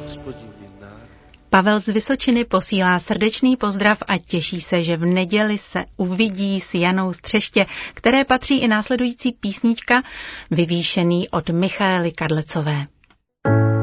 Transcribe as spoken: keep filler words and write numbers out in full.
Pavel z Vysočiny posílá srdečný pozdrav a těší se, že v neděli se uvidí s Janou Střeště, které patří i následující písnička Vyvýšený od Michaely Kadlecové.